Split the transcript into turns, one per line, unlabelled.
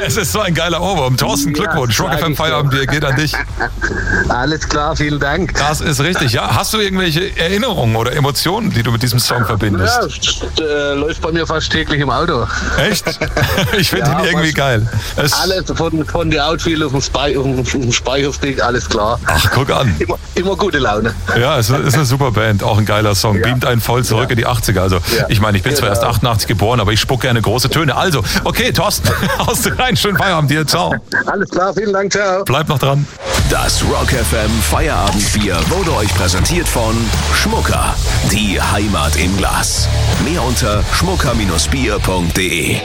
Es ist so ein geiler Ohrwurm. Thorsten, Glückwunsch. Rock FM Feierabendbier geht an dich.
Alles klar, vielen Dank.
Das ist richtig, ja. Hast du irgendwelche Erinnerungen oder Emotionen, die du mit diesem Song verbindest?
Ja, läuft bei mir fast täglich im Auto.
Echt? Ich finde ihn irgendwie geil.
Alles von der Outfield auf dem Speicherstick, alles klar.
Ach, guck an.
Immer gute Laune.
Ja, es ist eine super Band, auch ein geiler Song. Beamt einen voll zurück in die 80er. Also, ich meine, ich bin zwar erst 88 geboren, aber ich spuck gerne große Töne. Also, okay, Thorsten, haust du rein, schönen Feierabend dir, ciao.
Alles klar, vielen Dank, ciao.
Bleib noch dran.
Das Rock FM Feierabendbier wurde euch präsentiert von Schmucker, die Heimat im Glas. Mehr unter schmucker-bier.de.